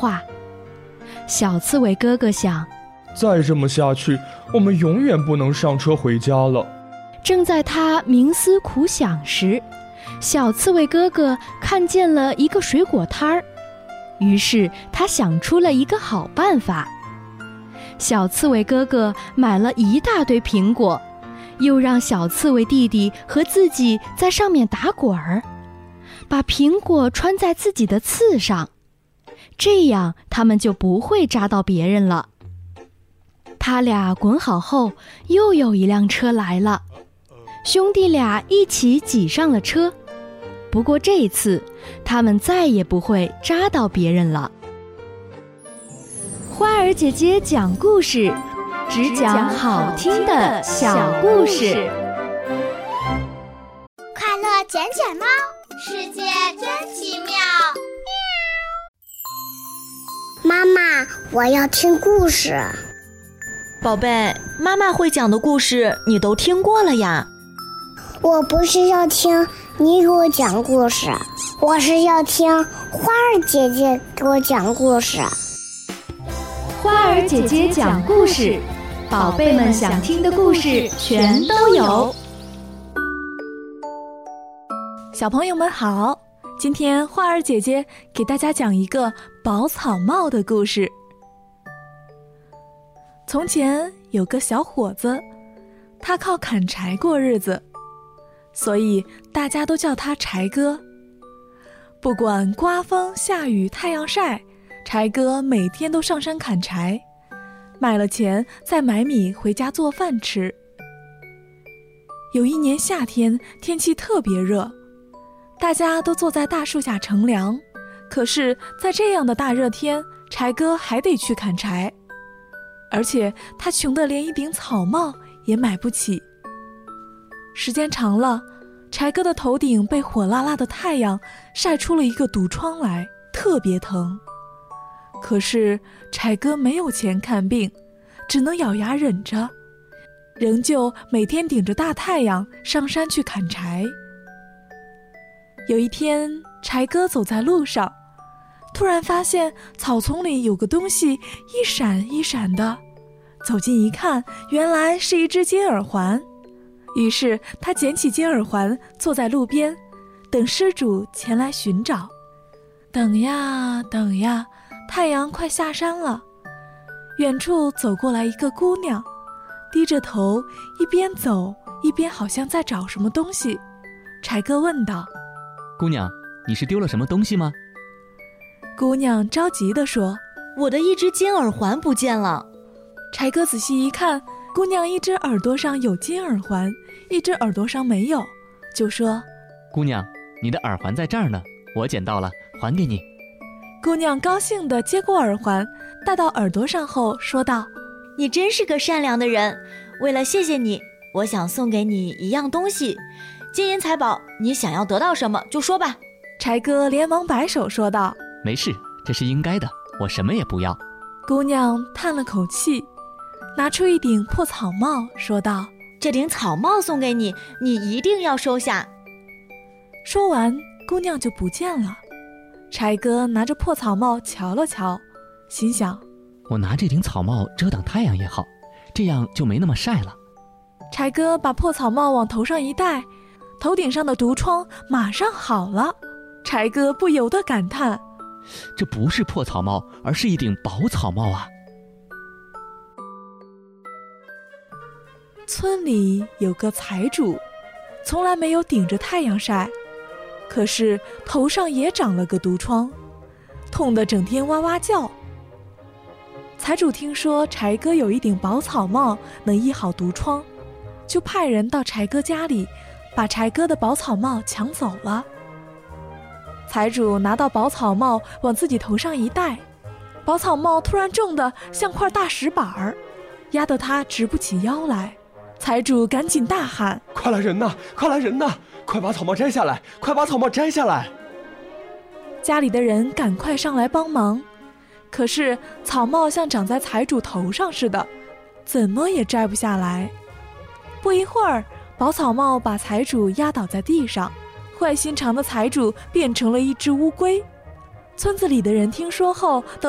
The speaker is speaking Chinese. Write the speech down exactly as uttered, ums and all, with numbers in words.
话。小刺猬哥哥想， 再这么下去，我们永远不能上车回家了。 正在他冥思苦想时，小刺猬哥哥看见了一个水果摊儿，于是他想出了一个好办法。小刺猬哥哥买了一大堆苹果，又让小刺猬弟弟和自己在上面打滚儿，把苹果穿在自己的刺上，这样他们就不会扎到别人了。他俩滚好后，又有一辆车来了，兄弟俩一起挤上了车。不过这一次，他们再也不会扎到别人了。花儿姐姐讲故事，只讲好听的小故事。 快乐捡捡猫，世界真奇妙。 妈妈，我要听故事。 宝贝，妈妈会讲的故事你都听过了呀。 我不是要听你给我讲故事，我是要听花儿姐姐给我讲故事。 花儿姐姐讲故事，宝贝们想听的故事全都有。 小朋友们好，今天花儿姐姐给大家讲一个宝草帽的故事。从前有个小伙子，他靠砍柴过日子，所以大家都叫他柴哥。不管刮风下雨太阳晒，柴哥每天都上山砍柴，买了钱再买米回家做饭吃。有一年夏天，天气特别热，大家都坐在大树下乘凉，可是在这样的大热天，柴哥还得去砍柴，而且他穷得连一顶草帽也买不起。时间长了，柴哥的头顶被火辣辣的太阳晒出了一个毒疮来，特别疼。可是柴哥没有钱看病，只能咬牙忍着，仍旧每天顶着大太阳上山去砍柴。有一天，柴哥走在路上，突然发现草丛里有个东西一闪一闪的，走近一看，原来是一只金耳环。于是他捡起金耳环，坐在路边，等失主前来寻找。等呀等呀，太阳快下山了，远处走过来一个姑娘，低着头，一边走一边好像在找什么东西。柴哥问道： 姑娘，你是丢了什么东西吗？ 姑娘着急地说： 我的一只金耳环不见了。 柴哥仔细一看，姑娘一只耳朵上有金耳环，一只耳朵上没有，就说： 姑娘，你的耳环在这儿呢，我捡到了，还给你。 姑娘高兴地接过耳环，戴到耳朵上后说道： 你真是个善良的人，为了谢谢你，我想送给你一样东西，金银财宝，你想要得到什么就说吧。 柴哥连忙摆手说道： 没事，这是应该的，我什么也不要。 姑娘叹了口气，拿出一顶破草帽说道： 这顶草帽送给你，你一定要收下。 说完，姑娘就不见了。柴哥拿着破草帽瞧了瞧，心想： 我拿这顶草帽遮挡太阳也好，这样就没那么晒了。 柴哥把破草帽往头上一戴，头顶上的毒疮马上好了。柴哥不由得感叹： 这不是破草帽，而是一顶宝草帽啊。 村里有个财主，从来没有顶着太阳晒，可是头上也长了个毒疮，痛得整天哇哇叫。财主听说柴哥有一顶宝草帽能医好毒疮，就派人到柴哥家里，把柴哥的宝草帽抢走了。财主拿到宝草帽往自己头上一戴，宝草帽突然重得像块大石板儿，压得他直不起腰来。财主赶紧大喊： 快来人呐，快来人呐，快把草帽摘下来，快把草帽摘下来。 家里的人赶快上来帮忙，可是草帽像长在财主头上似的，怎么也摘不下来。不一会儿，宝草帽把财主压倒在地上，坏心肠的财主变成了一只乌龟。村子里的人听说后都